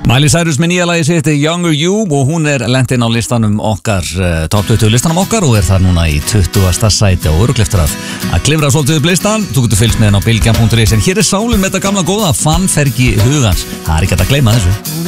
Miley Cyrus með nýja lagi sitt Younger You og hún lent inn á listanum okkar, top 20 listanum okkar og þar núna í 20. sæti og örugglega eftir að klifra svolítið upp listan. Þú getur fylgst með henn á bylgjan.is en hér sálin með þetta gamla góða fannfergi hugans. Það ekki hægt að gleyma þessu.